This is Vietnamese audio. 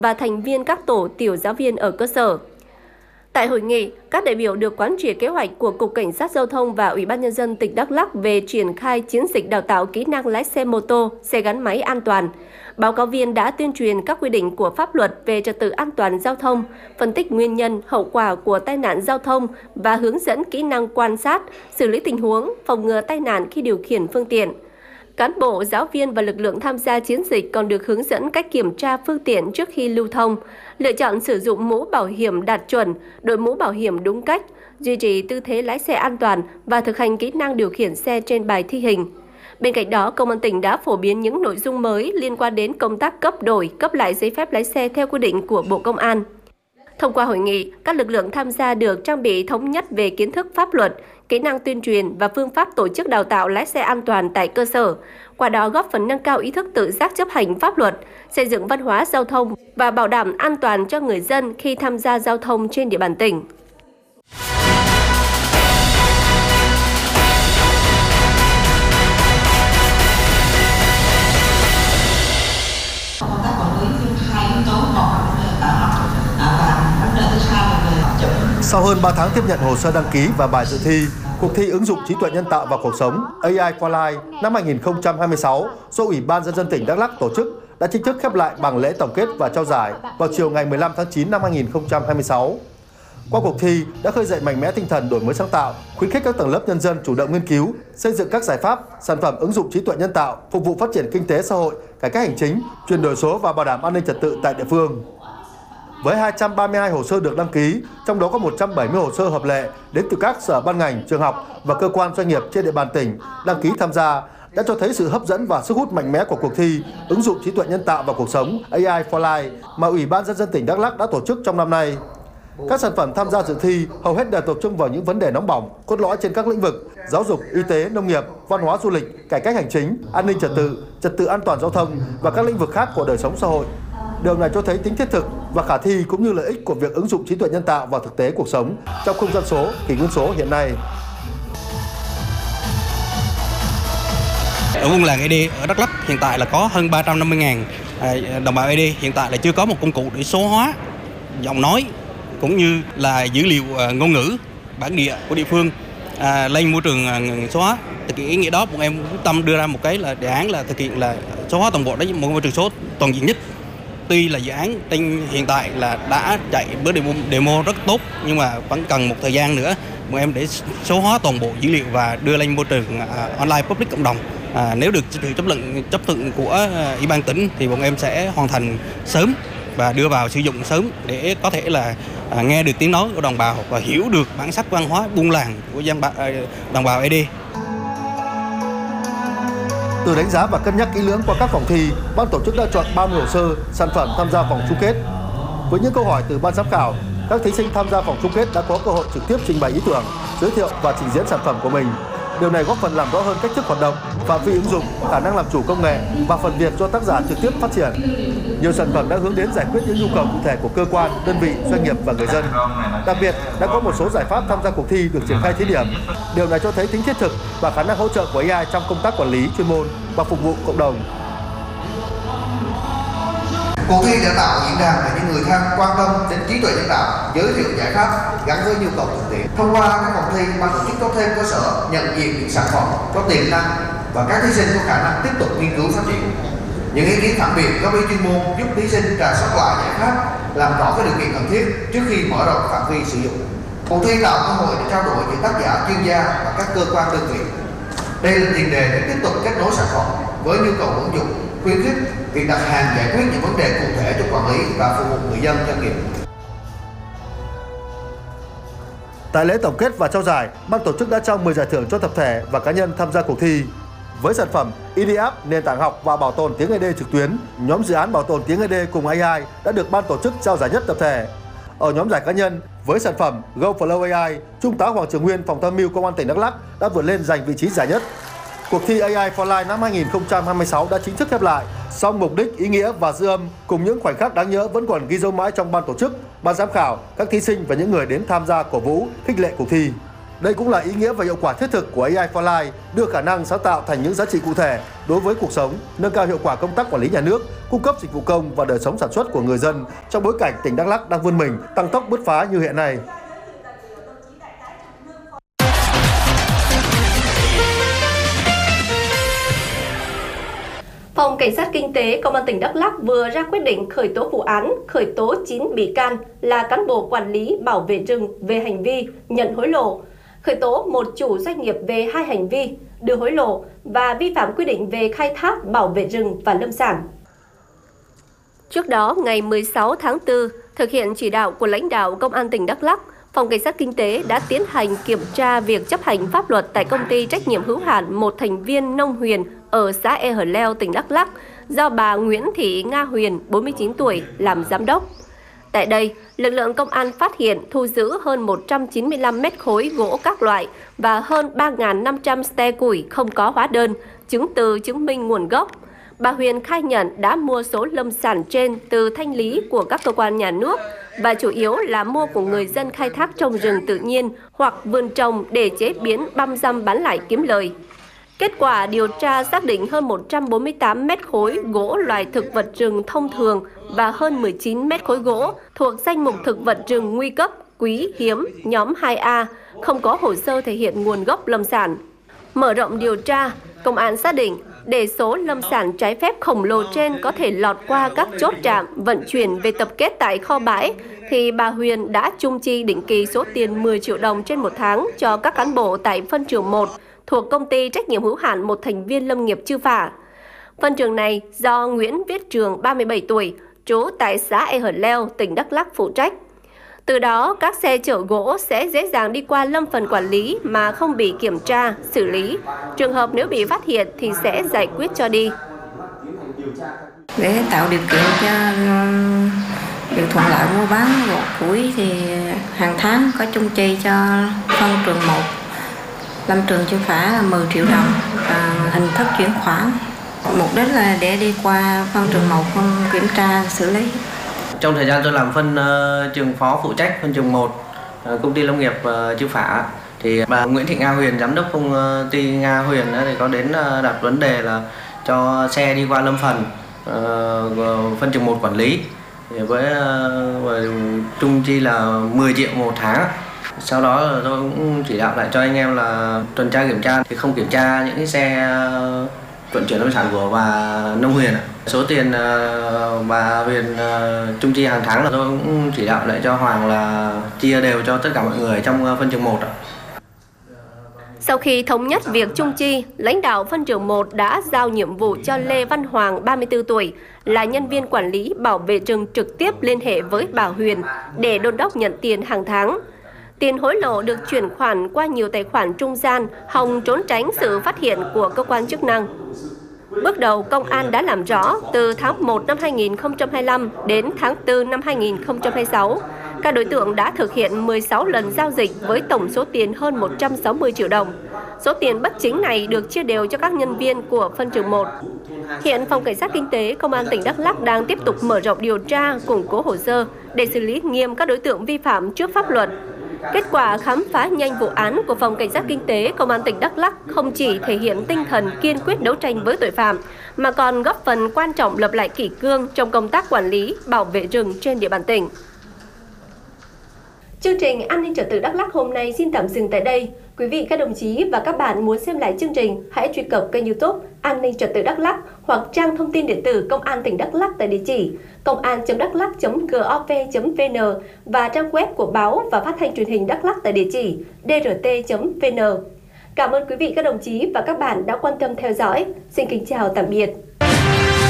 và thành viên các tổ tiểu giáo viên ở cơ sở. Tại hội nghị, các đại biểu được quán triệt kế hoạch của Cục Cảnh sát Giao thông và Ủy ban Nhân dân tỉnh Đắk Lắk về triển khai chiến dịch đào tạo kỹ năng lái xe mô tô, xe gắn máy an toàn. Báo cáo viên đã tuyên truyền các quy định của pháp luật về trật tự an toàn giao thông, phân tích nguyên nhân, hậu quả của tai nạn giao thông và hướng dẫn kỹ năng quan sát, xử lý tình huống, phòng ngừa tai nạn khi điều khiển phương tiện. Cán bộ, giáo viên và lực lượng tham gia chiến dịch còn được hướng dẫn cách kiểm tra phương tiện trước khi lưu thông, lựa chọn sử dụng mũ bảo hiểm đạt chuẩn, đội mũ bảo hiểm đúng cách, duy trì tư thế lái xe an toàn và thực hành kỹ năng điều khiển xe trên bài thi hình. Bên cạnh đó, Công an tỉnh đã phổ biến những nội dung mới liên quan đến công tác cấp đổi, cấp lại giấy phép lái xe theo quy định của Bộ Công an. Thông qua hội nghị, các lực lượng tham gia được trang bị thống nhất về kiến thức pháp luật, kỹ năng tuyên truyền và phương pháp tổ chức đào tạo lái xe an toàn tại cơ sở, qua đó góp phần nâng cao ý thức tự giác chấp hành pháp luật, xây dựng văn hóa giao thông và bảo đảm an toàn cho người dân khi tham gia giao thông trên địa bàn tỉnh. Sau hơn 3 tháng tiếp nhận hồ sơ đăng ký và bài dự thi, cuộc thi ứng dụng trí tuệ nhân tạo vào cuộc sống AI for Life năm 2026 do Ủy ban Nhân dân tỉnh Đắk Lắk tổ chức đã chính thức khép lại bằng lễ tổng kết và trao giải vào chiều ngày 15 tháng 9 năm 2026. Qua cuộc thi đã khơi dậy mạnh mẽ tinh thần đổi mới sáng tạo, khuyến khích các tầng lớp nhân dân chủ động nghiên cứu, xây dựng các giải pháp, sản phẩm ứng dụng trí tuệ nhân tạo phục vụ phát triển kinh tế xã hội, cải cách hành chính, chuyển đổi số và bảo đảm an ninh trật tự tại địa phương. Với 232 hồ sơ được đăng ký, trong đó có 170 hồ sơ hợp lệ đến từ các sở ban ngành, trường học và cơ quan doanh nghiệp trên địa bàn tỉnh đăng ký tham gia, đã cho thấy sự hấp dẫn và sức hút mạnh mẽ của cuộc thi ứng dụng trí tuệ nhân tạo vào cuộc sống AI for Life mà Ủy ban Nhân dân tỉnh Đắk Lắk đã tổ chức trong năm nay. Các sản phẩm tham gia dự thi hầu hết đều tập trung vào những vấn đề nóng bỏng, cốt lõi trên các lĩnh vực giáo dục, y tế, nông nghiệp, văn hóa du lịch, cải cách hành chính, an ninh trật tự an toàn giao thông và các lĩnh vực khác của đời sống xã hội. Điều này cho thấy tính thiết thực và khả thi cũng như lợi ích của việc ứng dụng trí tuệ nhân tạo vào thực tế cuộc sống trong không gian số, kỷ nguyên số hiện nay. Ở buôn làng ED ở Đắk Lắk hiện tại là có hơn 350.000 đồng bào ED, hiện tại là chưa có một công cụ để số hóa giọng nói cũng như là dữ liệu ngôn ngữ bản địa của địa phương lên môi trường số hóa. Thực hiện ý nghĩa đó, bọn em quyết tâm đưa ra một cái là đề án là thực hiện là số hóa toàn bộ đấy, một môi trường số toàn diện nhất. Tuy là dự án hiện tại là đã chạy bước demo rất tốt, nhưng mà vẫn cần một thời gian nữa bọn em để số hóa toàn bộ dữ liệu và đưa lên môi trường online public cộng đồng. Nếu được sự chấp thuận của Ủy ban tỉnh thì bọn em sẽ hoàn thành sớm và đưa vào sử dụng sớm để có thể là nghe được tiếng nói của đồng bào và hiểu được bản sắc văn hóa buôn làng của đồng bào ED. Từ đánh giá và cân nhắc kỹ lưỡng qua các vòng thi, ban tổ chức đã chọn 30 hồ sơ, sản phẩm tham gia vòng chung kết. Với những câu hỏi từ ban giám khảo, các thí sinh tham gia vòng chung kết đã có cơ hội trực tiếp trình bày ý tưởng, giới thiệu và trình diễn sản phẩm của mình. Điều này góp phần làm rõ hơn cách thức hoạt động, phạm vi ứng dụng, khả năng làm chủ công nghệ và phần việc cho tác giả trực tiếp phát triển. Nhiều sản phẩm đã hướng đến giải quyết những nhu cầu cụ thể của cơ quan, đơn vị, doanh nghiệp và người dân. Đặc biệt, đã có một số giải pháp tham gia cuộc thi được triển khai thí điểm. Điều này cho thấy tính thiết thực và khả năng hỗ trợ của AI trong công tác quản lý, chuyên môn và phục vụ cộng đồng. Cuộc thi đã tạo diễn đàn để những người tham quan tâm đến trí tuệ nhân tạo, giới thiệu giải pháp gắn với nhu cầu thực tiễn. Thông qua các vòng thi, ban tổ chức có thêm cơ sở nhận diện những sản phẩm có tiềm năng và các thí sinh có khả năng tiếp tục nghiên cứu phát triển. Những ý kiến phản biện góp ý chuyên môn giúp thí sinh rà soát lại giải pháp, làm rõ các điều kiện cần thiết trước khi mở rộng phạm vi sử dụng. Cuộc thi tạo cơ hội để trao đổi giữa tác giả, chuyên gia và các cơ quan đơn vị. Đây là tiền đề để tiếp tục kết nối sản phẩm với nhu cầu ứng dụng, khuyến khích việc đặt hàng giải quyết những vấn đề cụ thể cho quản lý và phục vụ người dân, doanh nghiệp. Tại lễ tổng kết và trao giải, ban tổ chức đã trao 10 giải thưởng cho tập thể và cá nhân tham gia cuộc thi. Với sản phẩm EDApp, nền tảng học và bảo tồn tiếng ED trực tuyến, nhóm dự án bảo tồn tiếng ED cùng AI đã được ban tổ chức trao giải nhất tập thể. Ở nhóm giải cá nhân, với sản phẩm GoFlow AI, Trung tá Hoàng Trường Nguyên, Phòng Tham mưu Công an tỉnh Đắk Lắk đã vượt lên giành vị trí giải nhất. Cuộc thi AI for Life năm 2026 đã chính thức khép lại, song mục đích, ý nghĩa và dư âm cùng những khoảnh khắc đáng nhớ vẫn còn ghi dấu mãi trong ban tổ chức, ban giám khảo, các thí sinh và những người đến tham gia cổ vũ, khích lệ cuộc thi. Đây cũng là ý nghĩa và hiệu quả thiết thực của AI for Life, đưa khả năng sáng tạo thành những giá trị cụ thể đối với cuộc sống, nâng cao hiệu quả công tác quản lý nhà nước, cung cấp dịch vụ công và đời sống sản xuất của người dân trong bối cảnh tỉnh Đắk Lắk đang vươn mình, tăng tốc bứt phá như hiện nay. Phòng Cảnh sát Kinh tế Công an tỉnh Đắk Lắk vừa ra quyết định khởi tố vụ án, khởi tố 9 bị can là cán bộ quản lý bảo vệ rừng về hành vi nhận hối lộ, khởi tố một chủ doanh nghiệp về 2 hành vi đưa hối lộ và vi phạm quy định về khai thác bảo vệ rừng và lâm sản. Trước đó, ngày 16 tháng 4, thực hiện chỉ đạo của lãnh đạo Công an tỉnh Đắk Lắk, Phòng Cảnh sát Kinh tế đã tiến hành kiểm tra việc chấp hành pháp luật tại công ty trách nhiệm hữu hạn một thành viên Nông Huyền ở xã E Hờ Leo, tỉnh Đắk Lắk do bà Nguyễn Thị Nga Huyền, 49 tuổi, làm giám đốc. Tại đây, lực lượng công an phát hiện thu giữ hơn 195 mét khối gỗ các loại và hơn 3.500 xe củi không có hóa đơn, chứng từ chứng minh nguồn gốc. Bà Huyền khai nhận đã mua số lâm sản trên từ thanh lý của các cơ quan nhà nước và chủ yếu là mua của người dân khai thác trong rừng tự nhiên hoặc vườn trồng để chế biến băm răm bán lại kiếm lời. Kết quả điều tra xác định hơn 148 mét khối gỗ loài thực vật rừng thông thường và hơn 19 mét khối gỗ thuộc danh mục thực vật rừng nguy cấp, quý, hiếm, nhóm 2A, không có hồ sơ thể hiện nguồn gốc lâm sản. Mở rộng điều tra, công an xác định để số lâm sản trái phép khổng lồ trên có thể lọt qua các chốt trạm vận chuyển về tập kết tại kho bãi, thì bà Huyền đã chung chi định kỳ số tiền 10 triệu đồng trên một tháng cho các cán bộ tại phân trường 1 thuộc công ty trách nhiệm hữu hạn một thành viên lâm nghiệp Chư Phả. Phân trường này do Nguyễn Viết Trường, 37 tuổi, trú tại xã E Hờ Leo, tỉnh Đắk Lắk phụ trách. Từ đó, các xe chở gỗ sẽ dễ dàng đi qua lâm phần quản lý mà không bị kiểm tra, xử lý. Trường hợp nếu bị phát hiện thì sẽ giải quyết cho đi. Để tạo điều kiện cho được thuận lợi mua bán gỗ củi thì hàng tháng có chung chi cho phân trường 1 lâm trường Chư Phả là 10 triệu đồng và hình thức chuyển khoản. Mục đích là để đi qua phân trường 1 không kiểm tra xử lý. Trong thời gian tôi làm phân trường phó phụ trách phân trường 1 công ty lâm nghiệp Chư Phả thì bà Nguyễn Thị Nga Huyền, giám đốc công ty Nga Huyền thì có đến đặt vấn đề là cho xe đi qua lâm phần phân trường 1 quản lý với chung chi là 10 triệu một tháng. Sau đó tôi cũng chỉ đạo lại cho anh em là tuần tra kiểm tra thì không kiểm tra những cái xe vận chuyển lâm sản của bà Nông Huyền. Số tiền bà Huyền chung chi hàng tháng là tôi cũng chỉ đạo lại cho Hoàng là chia đều cho tất cả mọi người trong phân trường 1. Sau khi thống nhất việc chung chi, lãnh đạo phân trường 1 đã giao nhiệm vụ cho Lê Văn Hoàng, 34 tuổi, là nhân viên quản lý bảo vệ rừng trực tiếp liên hệ với bà Huyền để đôn đốc nhận tiền hàng tháng. Tiền hối lộ được chuyển khoản qua nhiều tài khoản trung gian, hòng trốn tránh sự phát hiện của cơ quan chức năng. Bước đầu, công an đã làm rõ từ tháng 1 năm 2025 đến tháng 4 năm 2026, các đối tượng đã thực hiện 16 lần giao dịch với tổng số tiền hơn 160 triệu đồng. Số tiền bất chính này được chia đều cho các nhân viên của phân trường 1. Hiện Phòng Cảnh sát Kinh tế Công an tỉnh Đắk Lắk đang tiếp tục mở rộng điều tra, củng cố hồ sơ để xử lý nghiêm các đối tượng vi phạm trước pháp luật. Kết quả khám phá nhanh vụ án của Phòng Cảnh sát Kinh tế Công an tỉnh Đắk Lắk không chỉ thể hiện tinh thần kiên quyết đấu tranh với tội phạm, mà còn góp phần quan trọng lập lại kỷ cương trong công tác quản lý, bảo vệ rừng trên địa bàn tỉnh. Chương trình An ninh trật tự Đắk Lắk hôm nay xin tạm dừng tại đây. Quý vị, các đồng chí và các bạn muốn xem lại chương trình, hãy truy cập kênh YouTube An ninh trật tự Đắk Lắk hoặc trang thông tin điện tử Công an tỉnh Đắk Lắk tại địa chỉ congan.daklak.gov.vn và trang web của báo và phát thanh truyền hình Đắk Lắk tại địa chỉ drt.vn. Cảm ơn quý vị, các đồng chí và các bạn đã quan tâm theo dõi. Xin kính chào tạm biệt.